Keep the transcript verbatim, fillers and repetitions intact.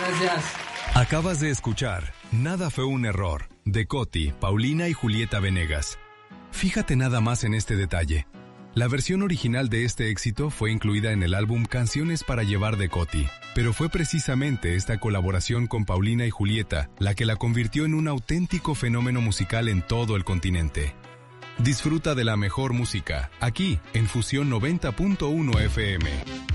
Gracias. Acabas de escuchar Nada fue un error, de Coti, Paulina y Julieta Venegas. Fíjate nada más en este detalle. La versión original de este éxito fue incluida en el álbum Canciones para llevar de Coti, pero fue precisamente esta colaboración con Paulina y Julieta la que la convirtió en un auténtico fenómeno musical en todo el continente. Disfruta de la mejor música, aquí en Fusión noventa punto uno F M.